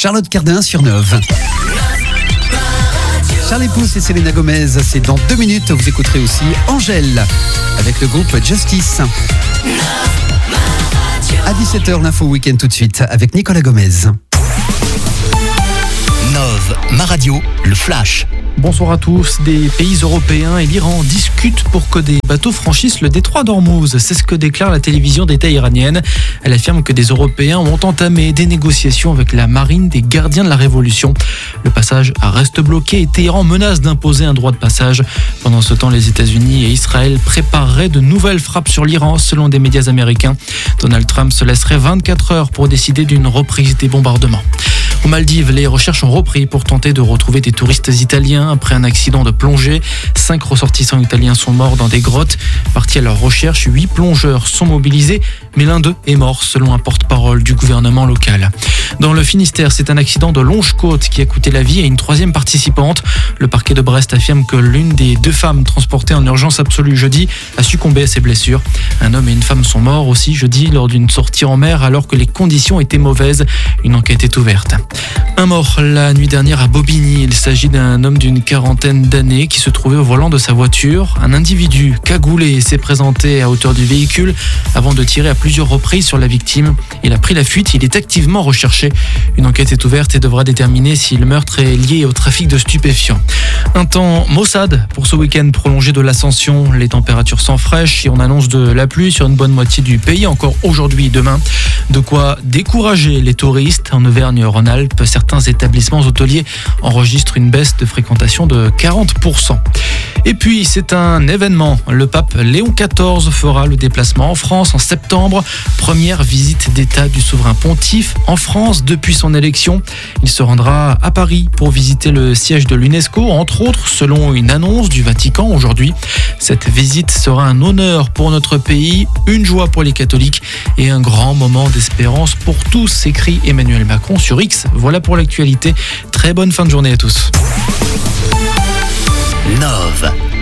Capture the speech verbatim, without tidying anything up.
Charlotte Cardin sur Nove. Charlie Puth et Selena Gomez, c'est dans deux minutes. Vous écouterez aussi Angèle avec le groupe Justice. À dix-sept heures, l'info week-end tout de suite avec Nicolas Gomez. Nove, ma radio, le flash. Bonsoir à tous. Des pays européens et l'Iran discutent pour que des bateaux franchissent le détroit d'Ormuz. C'est ce que déclare la télévision d'État iranienne. Elle affirme que des Européens ont entamé des négociations avec la marine des gardiens de la révolution. Le passage reste bloqué et Téhéran menace d'imposer un droit de passage. Pendant ce temps, les États-Unis et Israël prépareraient de nouvelles frappes sur l'Iran, selon des médias américains. Donald Trump se laisserait vingt-quatre heures pour décider d'une reprise des bombardements. Aux Maldives, les recherches ont repris pour tenter de retrouver des touristes italiens après un accident de plongée. Cinq ressortissants italiens sont morts dans des grottes. Partis à leur recherche, huit plongeurs sont mobilisés, mais l'un d'eux est mort, selon un porte-parole du gouvernement local. Dans le Finistère, c'est un accident de longe-côte qui a coûté la vie à une troisième participante. Le parquet de Brest affirme que l'une des deux femmes transportées en urgence absolue jeudi a succombé à ses blessures. Un homme et une femme sont morts aussi jeudi lors d'une sortie en mer alors que les conditions étaient mauvaises. Une enquête est ouverte. Un mort la nuit dernière à Bobigny. Il s'agit d'un homme d'une quarantaine d'années qui se trouvait au volant de sa voiture. Un individu cagoulé s'est présenté à hauteur du véhicule avant de tirer à plusieurs reprises sur la victime. Il a pris la fuite. Il est activement recherché. Une enquête est ouverte et devra déterminer si le meurtre est lié au trafic de stupéfiants. Un temps maussade pour ce week-end prolongé de l'Ascension. Les températures sont fraîches et on annonce de la pluie sur une bonne moitié du pays, encore aujourd'hui et demain. De quoi décourager les touristes. En Auvergne-Rhône-Alpes, certains établissements hôteliers enregistrent une baisse de fréquentation de quarante pour cent. Et puis, c'est un événement. Le pape Léon quatorze fera le déplacement en France en septembre. Première visite d'État du souverain pontife en France depuis son élection. Il se rendra à Paris pour visiter le siège de l'UNESCO, entre autres, selon une annonce du Vatican aujourd'hui. Cette visite sera un honneur pour notre pays, une joie pour les catholiques et un grand moment d'espérance pour tous, écrit Emmanuel Macron sur X. Voilà pour l'actualité. Très bonne fin de journée à tous. Nove,